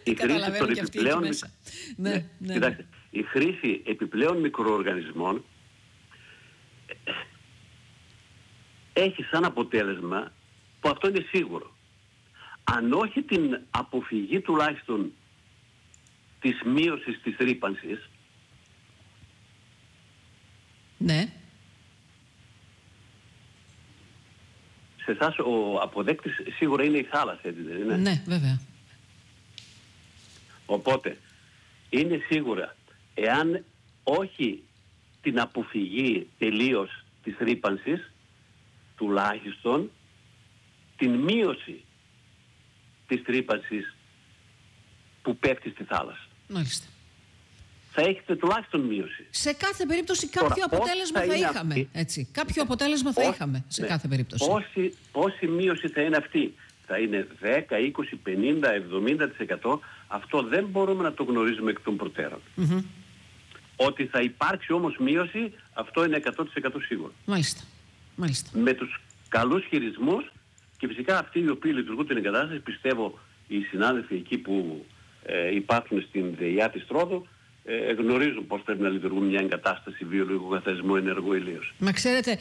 η χρήση των επιπλέον... Κοιτάξτε, η χρήση επιπλέον μικροοργανισμών έχει σαν αποτέλεσμα, που αυτό είναι σίγουρο, αν όχι την αποφυγή τουλάχιστον της μείωσης της ρύπανσης, ναι, σε εσάς ο αποδέκτης σίγουρα είναι η θάλασσα, έτσι δεν είναι? Ναι, βέβαια. Οπότε, είναι σίγουρα, εάν όχι την αποφυγή τελείως της ρύπανσης, τουλάχιστον την μείωση της ρύπανσης που πέφτει στη θάλασσα. Μάλιστα. Θα έχετε τουλάχιστον μείωση. Σε κάθε περίπτωση κάποιο αποτέλεσμα θα είχαμε. Έτσι. Κάποιο αποτέλεσμα θα είχαμε σε κάθε περίπτωση. Πόση μείωση θα είναι αυτή? Θα είναι 10, 20, 50, 70%. Αυτό δεν μπορούμε να το γνωρίζουμε εκ των προτέρων. Ότι θα υπάρξει όμως μείωση, αυτό είναι 100% σίγουρο. Μάλιστα. Με τους καλούς χειρισμούς και φυσικά αυτοί οι οποίοι λειτουργούν την εγκατάσταση, πιστεύω οι συνάδελφοι εκεί που υπάρχουν στην ΔΕΙΑ της Τρόδου, γνωρίζουν πώς πρέπει να λειτουργούν μια εγκατάσταση βιολογικού καθαρισμού ενεργού ηλίως. Μα ξέρετε,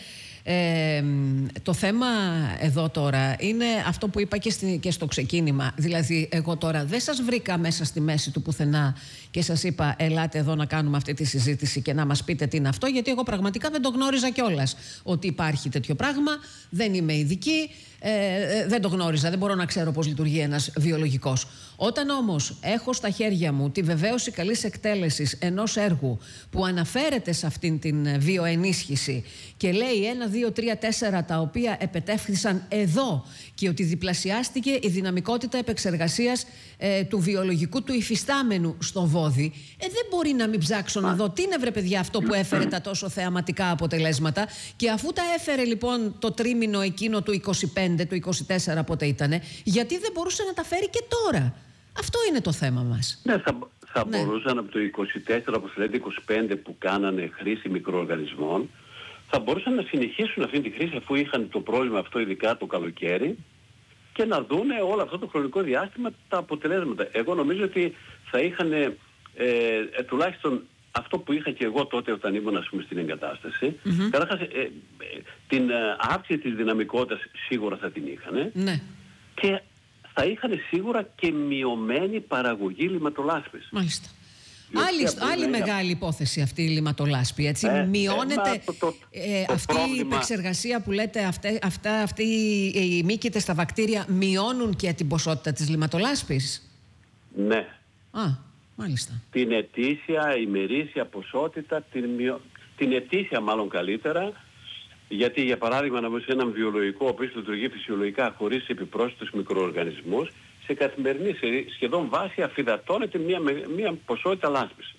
το θέμα εδώ τώρα είναι αυτό που είπα και στο ξεκίνημα. Δηλαδή, εγώ τώρα δεν σας βρήκα μέσα στη μέση του πουθενά και σας είπα ελάτε εδώ να κάνουμε αυτή τη συζήτηση και να μας πείτε τι είναι αυτό, γιατί εγώ πραγματικά δεν το γνώριζα κιόλας ότι υπάρχει τέτοιο πράγμα. Δεν είμαι ειδική, δεν το γνώριζα, δεν μπορώ να ξέρω πώς λειτουργεί ένας βιολογικός. Όταν όμως έχω στα χέρια μου τη βεβαίωση καλής εκτέλεσης ενός έργου που αναφέρεται σε αυτήν την βιοενίσχυση και λέει 1, 2, 3, 4 τα οποία επετεύχθησαν εδώ και ότι διπλασιάστηκε η δυναμικότητα επεξεργασίας του βιολογικού του υφιστάμενου στο Βόδι, δεν μπορεί να μην ψάξω να δω τι είναι βρε παιδιά αυτό που έφερε τα τόσο θεαματικά αποτελέσματα, και αφού τα έφερε λοιπόν το τρίμηνο εκείνο του 25, του 24 πότε ήτανε, γιατί δεν μπορούσε να τα φέρει και τώρα? Αυτό είναι το θέμα μας. Ναι, θα μπορούσαν από το 24, όπως λέτε 25 που κάνανε χρήση μικροοργανισμών, θα μπορούσαν να συνεχίσουν αυτή τη χρήση αφού είχαν το πρόβλημα αυτό ειδικά το καλοκαίρι και να δούνε όλο αυτό το χρονικό διάστημα τα αποτελέσματα. Εγώ νομίζω ότι θα είχαν τουλάχιστον αυτό που είχα και εγώ τότε όταν ήμουν ας πούμε στην εγκατάσταση. Καταρχάς την αύξηση της δυναμικότητας σίγουρα θα την είχαν. Ναι. Και θα είχαν σίγουρα και μειωμένη παραγωγή λιματολάσπης. Μάλιστα. Άλλη μεγάλη υπόθεση αυτή η λιματολάσπη, έτσι. Μειώνεται αυτή η επεξεργασία που λέτε, αυτοί οι μύκητες στα βακτήρια μειώνουν και την ποσότητα της λιματολάσπης. Ναι. Μάλιστα. Την ετήσια, ημερήσια ποσότητα, την ετήσια μάλλον καλύτερα, γιατί για παράδειγμα να βρει έναν βιολογικό ο οποίος λειτουργεί φυσιολογικά χωρίς επιπρόσθετους μικροοργανισμούς, σε καθημερινή σχεδόν βάση αφυδατώνεται μια ποσότητα λάσπης.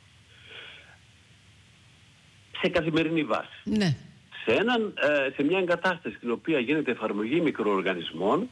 Σε καθημερινή βάση. Ναι. Σε μια εγκατάσταση στην οποία γίνεται εφαρμογή μικροοργανισμών,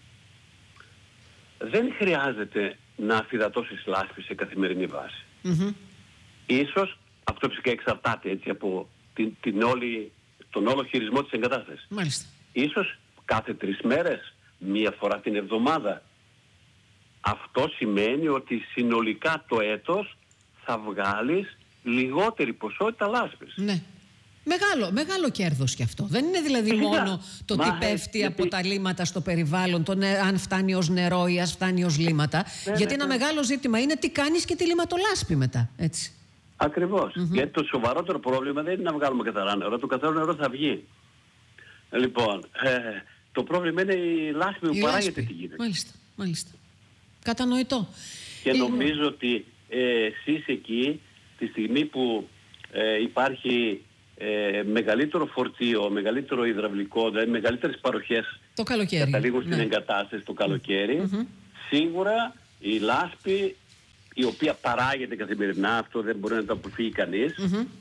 δεν χρειάζεται να αφυδατώσεις λάσπη σε καθημερινή βάση. Ίσως, αυτό φυσικά εξαρτάται έτσι από τον όλο χειρισμό της εγκατάστασης. Μάλιστα. Ίσως κάθε 3 μέρες, μία φορά την εβδομάδα. Αυτό σημαίνει ότι συνολικά το έτος θα βγάλεις λιγότερη ποσότητα λάσπης. Ναι. Μεγάλο κέρδος κι αυτό. Δεν είναι δηλαδή μόνο το τι πέφτει από τα λίματα στο περιβάλλον, αν φτάνει ως νερό ή αν φτάνει ως λίματα. Γιατί ένα μεγάλο ζήτημα είναι τι κάνεις και τη λιματολάσπη μετά. Έτσι. Ακριβώς. Γιατί το σοβαρότερο πρόβλημα δεν είναι να βγάλουμε καθαρά νερό. Το καθαρό νερό θα βγει. Λοιπόν, το πρόβλημα είναι η λάσπη που παράγεται τι γίνεται. Μάλιστα. Κατανοητό. Και νομίζω ότι εσείς εκεί, τη στιγμή που υπάρχει μεγαλύτερο φορτίο, μεγαλύτερο υδραυλικό, δηλαδή μεγαλύτερες παροχές το καλοκαίρι, καταλήγουν στην εγκατάσταση το καλοκαίρι, σίγουρα η λάσπη, η οποία παράγεται καθημερινά, αυτό δεν μπορεί να το αποφύγει κανείς,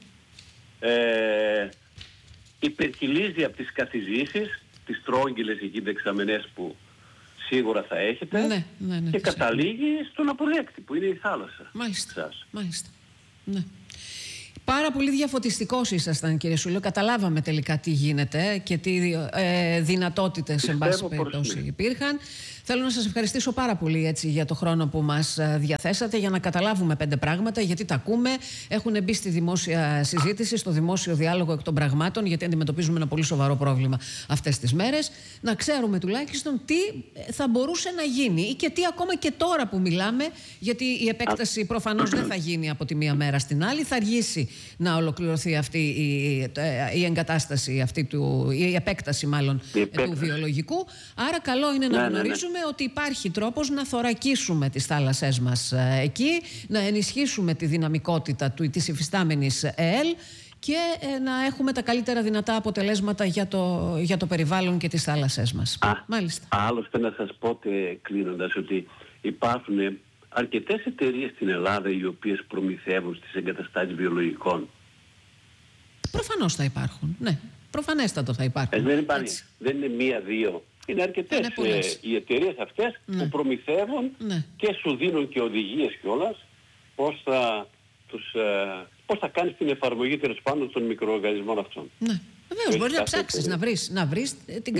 υπερκυλίζει από τις καθιζήσεις, τις τρόγγυλες εκεί δεξαμενές που σίγουρα θα έχετε, και καταλήγει στον αποδέκτη που είναι η θάλασσα. Μάλιστα. Ναι. Πάρα πολύ διαφωτιστικός ήσασταν, κύριε Σουλιό. Καταλάβαμε τελικά τι γίνεται και τι δυνατότητες εν πάση περιπτώσει υπήρχαν. Θέλω να σας ευχαριστήσω πάρα πολύ έτσι, για το χρόνο που μας διαθέσατε για να καταλάβουμε 5 πράγματα, γιατί τα ακούμε, έχουν μπει στη δημόσια συζήτηση, στο δημόσιο διάλογο εκ των πραγμάτων, γιατί αντιμετωπίζουμε ένα πολύ σοβαρό πρόβλημα αυτές τις μέρες. Να ξέρουμε τουλάχιστον τι θα μπορούσε να γίνει ή και τι ακόμα και τώρα που μιλάμε, γιατί η επέκταση προφανώς δεν θα γίνει από τη μία μέρα στην άλλη, θα αργήσει να ολοκληρωθεί αυτή η εγκατάσταση, η επέκταση μάλλον του βιολογικού. Άρα καλό είναι να γνωρίζουμε ότι υπάρχει τρόπος να θωρακίσουμε τις θάλασσές μας εκεί, να ενισχύσουμε τη δυναμικότητα της υφιστάμενης ΕΕΛ και να έχουμε τα καλύτερα δυνατά αποτελέσματα για το περιβάλλον και τις θάλασσές μας. Μάλιστα. Άλλωστε να σας πω κλείνοντας ότι υπάρχουν αρκετές εταιρείες στην Ελλάδα οι οποίες προμηθεύουν στις εγκαταστάσεις βιολογικών. Προφανώς θα υπάρχουν, ναι. Προφανέστατο θα υπάρχουν. Δεν υπάρχει. Δεν είναι μία-δύο. Είναι αρκετές οι εταιρείες αυτές που προμηθεύουν και σου δίνουν και οδηγίες κιόλας πώς θα κάνεις την εφαρμογή τέλος πάντων των μικροοργανισμών αυτών. Ναι. Βεβαίως, μπορεί να ψάξεις, να βρεις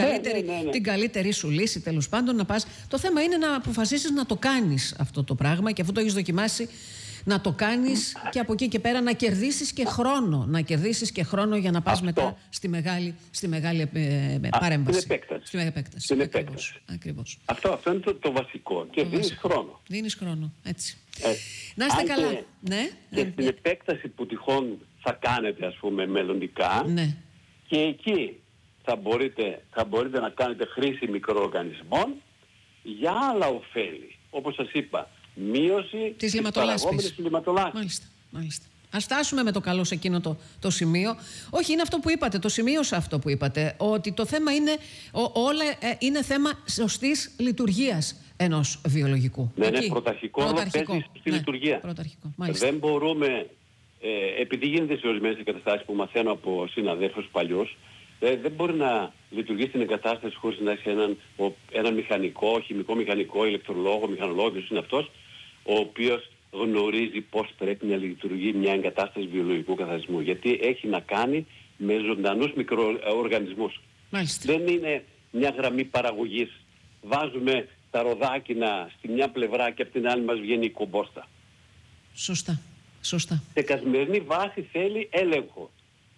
την καλύτερη σου λύση τέλος πάντων να πας. Το θέμα είναι να αποφασίσεις να το κάνεις αυτό το πράγμα και αφού το έχεις δοκιμάσει να το κάνεις και από εκεί και πέρα να κερδίσεις και χρόνο. Να κερδίσεις και χρόνο για να πας μετά στη μεγάλη παρέμβαση. Στην επέκταση. Ακριβώς. Αυτό είναι το βασικό. Και δίνεις χρόνο. Δίνεις χρόνο, έτσι. Να είστε καλά. Και στην επέκταση που τυχόν θα κάνετε ας πούμε μελλοντικά, και εκεί θα μπορείτε να κάνετε χρήση μικροοργανισμών για άλλα ωφέλη. Όπως σας είπα, μείωση της παραγόμενης λιματολάσπης. Μάλιστα. Ας φτάσουμε με το καλό σε εκείνο το σημείο. Όχι, είναι αυτό που είπατε, το σημείωσα αυτό που είπατε, ότι το θέμα είναι, όλα είναι θέμα σωστής λειτουργίας ενός βιολογικού. Ναι, πρωταρχικό ρόλο παίζει στη λειτουργία. Δεν μπορούμε, επειδή γίνεται σε ορισμένες εγκαταστάσεις που μαθαίνω από συναδέλφους παλιούς, δεν μπορεί να λειτουργήσει την εγκατάσταση χωρίς να έχει έναν μηχανικό, χημικό μηχανικό, ηλεκτρολόγο, μηχανολόγο, ποιος είναι αυτός, ο οποίος γνωρίζει πώς πρέπει να λειτουργεί μια εγκατάσταση βιολογικού καθαρισμού. Γιατί έχει να κάνει με ζωντανούς μικροοργανισμούς. Δεν είναι μια γραμμή παραγωγής. Βάζουμε τα ροδάκινα στη μια πλευρά και από την άλλη μας βγαίνει η κομπόστα. Σωστά. Σε καθημερινή βάση θέλει έλεγχο.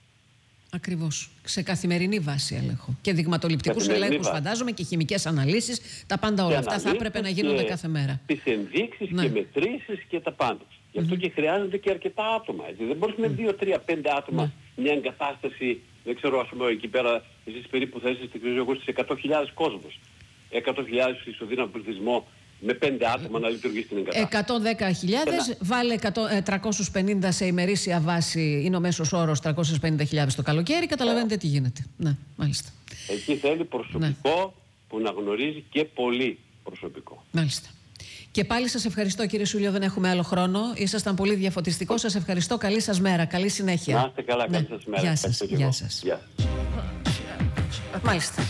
Ακριβώς. Σε καθημερινή βάση έλεγχο. Και δειγματοληπτικούς ελέγχους φαντάζομαι και χημικές αναλύσεις. Τα πάντα όλα αυτά θα έπρεπε να γίνονται κάθε μέρα. Τις ενδείξεις και μετρήσεις και τα πάντα. Γι' αυτό και χρειάζονται και αρκετά άτομα. Έτσι. Δεν μπορείς με 2, 3, 5 άτομα μια εγκατάσταση, δεν ξέρω, ας πούμε εκεί πέρα, εσείς περίπου θα είστε στις 100.000 κόσμος. 100.000 ισοδύναμο πληθυσμό με 5 άτομα να λειτουργήσει την εγκατάσταση. 110.000, βάλε 350 σε ημερήσια βάση, είναι ο μέσος όρος 350.000 το καλοκαίρι, καταλαβαίνετε τι γίνεται. Ναι, μάλιστα. Εκεί θέλει προσωπικό που να γνωρίζει και πολύ προσωπικό. Μάλιστα. Και πάλι σας ευχαριστώ κύριε Σούλιο, δεν έχουμε άλλο χρόνο. Ήσασταν πολύ διαφωτιστικός, σας ευχαριστώ, καλή σας μέρα, καλή συνέχεια. Να είστε καλά, καλή σας μέρα. Γεια σας. Μάλιστα.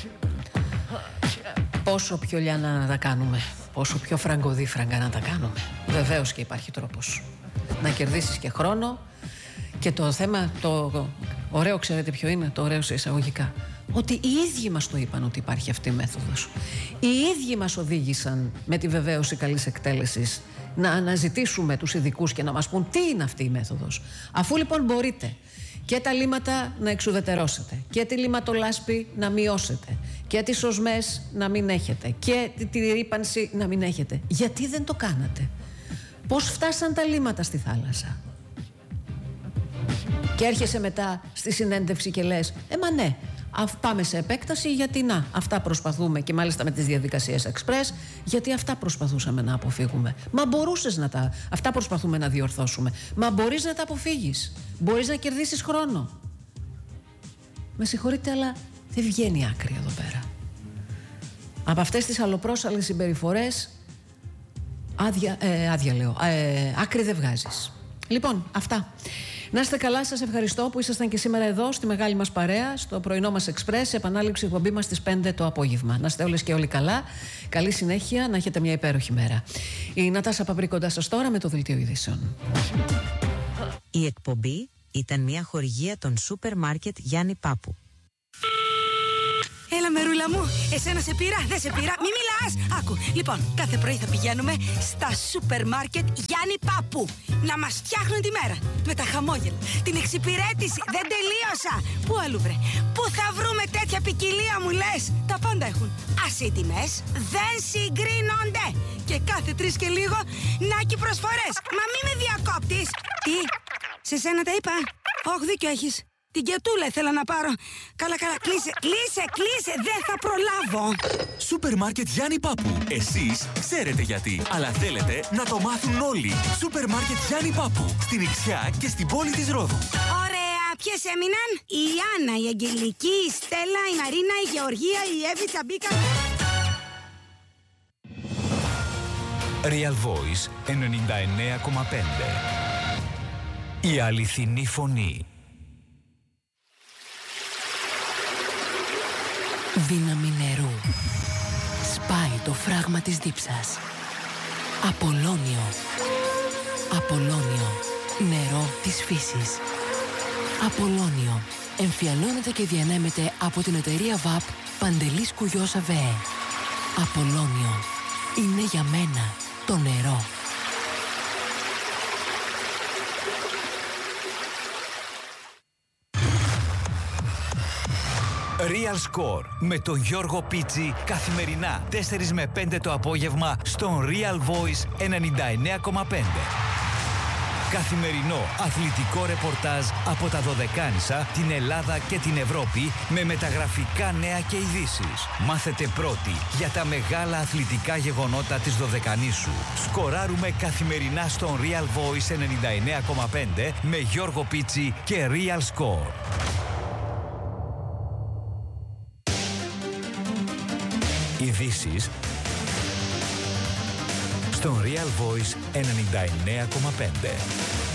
Πόσο πιο λιανά να τα κάνουμε, πόσο πιο φραγκοδίφραγκα να τα κάνουμε. Βεβαίως και υπάρχει τρόπος να κερδίσεις και χρόνο. Και το θέμα, το ωραίο, ξέρετε ποιο είναι, το ωραίο σε εισαγωγικά, ότι οι ίδιοι μας το είπαν ότι υπάρχει αυτή η μέθοδος. Οι ίδιοι μας οδήγησαν με τη βεβαίωση καλής εκτέλεσης να αναζητήσουμε τους ειδικούς και να μας πούν τι είναι αυτή η μέθοδος. Αφού λοιπόν μπορείτε και τα λίματα να εξουδετερώσετε και τη λιματολάσπη να μειώσετε και τις οσμές να μην έχετε και τη ρύπανση να μην έχετε, γιατί δεν το κάνατε? Πώς φτάσαν τα λίματα στη θάλασσα? Και έρχεσαι μετά στη συνέντευξη και λες μα ναι, πάμε σε επέκταση γιατί να, αυτά προσπαθούμε και μάλιστα με τις διαδικασίες express, γιατί αυτά προσπαθούσαμε να αποφύγουμε. Μα μπορούσες αυτά προσπαθούμε να διορθώσουμε. Μα μπορείς να τα αποφύγεις. Μπορείς να κερδίσεις χρόνο. Με συγχωρείτε, αλλά δεν βγαίνει άκρη εδώ πέρα. Από αυτές τις αλλοπρόσαλλες συμπεριφορές άκρη δεν βγάζεις. Λοιπόν, αυτά. Να είστε καλά, σας ευχαριστώ που ήσασταν και σήμερα εδώ στη μεγάλη μας παρέα, στο πρωινό μας Express, επανάληψη εκπομπή μας στις 5 το απόγευμα. Να είστε όλες και όλοι καλά, καλή συνέχεια, να έχετε μια υπέροχη μέρα. Η Νατάσα Παπρή κοντά σας τώρα με το Δελτίο Ειδήσεων. Η εκπομπή ήταν μια χορηγία των σούπερ μάρκετ Γιάννη Πάπου. Έλα μερούλα μου, εσένα σε πήρα, δεν σε πήρα, μη μιλάς. Άκου, λοιπόν, κάθε πρωί θα πηγαίνουμε στα σούπερ μάρκετ Γιάννη Παππού να μας φτιάχνουν τη μέρα. Με τα χαμόγελα, την εξυπηρέτηση, δεν τελείωσα. Πού αλλού βρε, πού θα βρούμε τέτοια ποικιλία μου λες? Τα πάντα έχουν. Ας οι τιμές δεν συγκρίνονται. Και κάθε 3 και λίγο, νάκι προσφορές. Μα μη με διακόπτεις. Τι, σε σένα τα είπα? Όχι, δίκιο έχεις. Την κετούλα ήθελα να πάρω. Καλά, κλείσε, δεν θα προλάβω. Σούπερ μάρκετ Γιάννη Παππού. Εσείς ξέρετε γιατί, αλλά θέλετε να το μάθουν όλοι. Σούπερ μάρκετ Γιάννη Παππού. Στην Ιξιά και στην πόλη της Ρόδου. Ωραία, ποιες έμειναν? Η Άννα, η Αγγελική, η Στέλλα, η Μαρίνα, η Γεωργία, η Εύη, Τσαμπίκα. Real Voice 99,5. Η αληθινή φωνή. Δύναμη νερού. Σπάει το φράγμα της δίψας. Απολώνιο. Απολώνιο. Νερό της φύσης. Απολώνιο. Εμφιαλώνεται και διανέμεται από την εταιρεία ΒΑΠ Παντελής Κουγιός ΑΒΕ. Απολώνιο. Είναι για μένα το νερό. Real Score με τον Γιώργο Πίτσι καθημερινά 4 με 5 το απόγευμα στον Real Voice 99,5. Καθημερινό αθλητικό ρεπορτάζ από τα Δωδεκάνησα, την Ελλάδα και την Ευρώπη με μεταγραφικά νέα και ειδήσεις. Μάθετε πρώτοι για τα μεγάλα αθλητικά γεγονότα της Δωδεκανήσου. Σκοράρουμε καθημερινά στον Real Voice 99,5 με Γιώργο Πίτσι και Real Score. Ειδήσεις στον Real Voice 99,5.